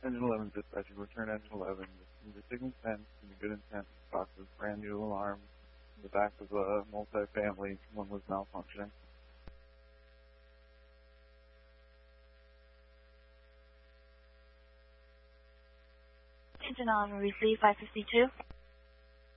Engine 11 dispatching, return engine 11. The signal 10 in the good intent boxes, brand new alarm in the back of a multi-family. One was malfunctioning. Engine on, receive 552.